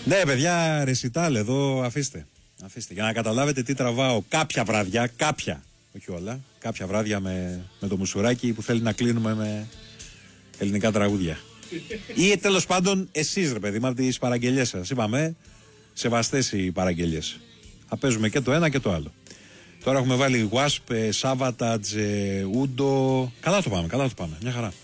Ναι, παιδιά, ρεσιτάλ εδώ, αφήστε. Για να καταλάβετε τι τραβάω κάποια βράδια, όχι όλα, κάποια βράδια με το Μουσουράκι που θέλει να κλείνουμε με ελληνικά τραγούδια. Ή τέλος πάντων εσείς, ρε παιδί, με τις παραγγελίες σας. Είπαμε, σεβαστές οι παραγγελίες. Θα παίζουμε και το ένα και το άλλο. Τώρα έχουμε βάλει Wasp, Savatage, Udo. Καλά το πάμε, μια χαρά.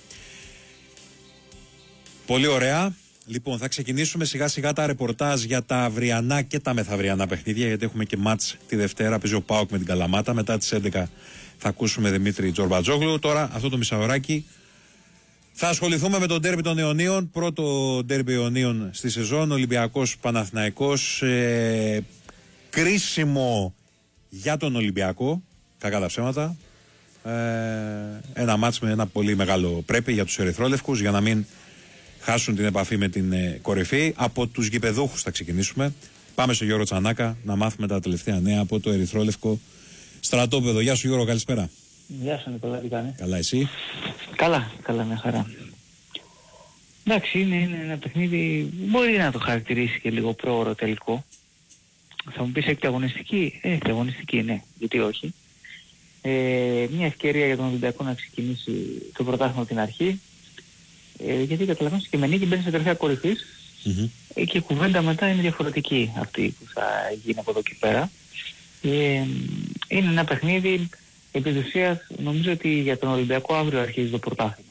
Πολύ ωραία. Λοιπόν, θα ξεκινήσουμε σιγά σιγά τα ρεπορτάζ για τα αυριανά και τα μεθαυριανά παιχνίδια, γιατί έχουμε και μάτς τη Δευτέρα. Παίζει ο ΠΑΟΚ με την Καλαμάτα. Μετά τις 11 θα ακούσουμε Δημήτρη Τζορμπατζόγλου. Τώρα, αυτό το μισάωράκι, θα ασχοληθούμε με τον ντέρμπι των Ιωνίων. Πρώτο ντέρμπι Ιωνίων στη σεζόν. Ολυμπιακός Παναθηναϊκός. Κρίσιμο για τον Ολυμπιακό. Κακά τα ψέματα. Ένα μάτς με ένα πολύ μεγάλο πρέπει για τους ερυθρόλευκους, για να μην χάσουν την επαφή με την κορυφή. Από τους γηπεδούχους θα ξεκινήσουμε. Πάμε στο Γιώργο Τσανάκα να μάθουμε τα τελευταία νέα από το ερυθρόλευκο στρατόπεδο. Γεια σου Γιώργο, καλησπέρα. Γεια σου Νικόλα, τι κάνεις? Καλά, εσύ? Καλά, μια χαρά. Εντάξει, είναι ένα παιχνίδι, μπορεί να το χαρακτηρίσει και λίγο πρόωρο τελικό. Θα μου πεις εκταγωνιστική, εκταγωνιστική ναι, γιατί όχι. Μια ευκαιρία για τον Ολυμπιακό να ξεκινήσει το πρωτάθλημα από την αρχή. Γιατί καταλαβαίνεις και με νίκη μπαίνει σε τελευταία κορυφής και η κουβέντα μετά είναι διαφορετική αυτή που θα γίνει από εδώ και πέρα. Είναι ένα παιχνίδι, επί της ουσίας νομίζω ότι για τον Ολυμπιακό αύριο αρχίζει το πρωτάθλημα.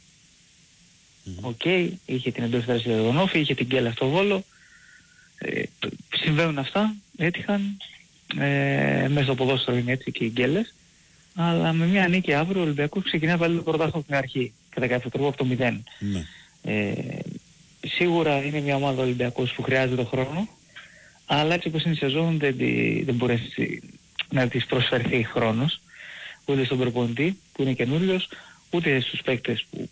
Είχε την εντός θέση για τον Όφη, είχε την Γκέλα στο Βόλο. Συμβαίνουν αυτά, έτυχαν, μέσα στο ποδόσφαιρο είναι έτσι και οι Γκέλες. Αλλά με μια νίκη αύριο ο Ολυμπιακός ξεκινάει πάλι το πρωτάθλημα από την αρχή. Κατά κάποιο τρόπο από το 0. Ναι. Σίγουρα είναι μια ομάδα Ολυμπιακός που χρειάζεται χρόνο. Αλλά έτσι όπως είναι η σεζόν δεν μπορεί να της προσφερθεί χρόνος. Ούτε στον προπονητή που είναι καινούριος, ούτε στους παίκτες που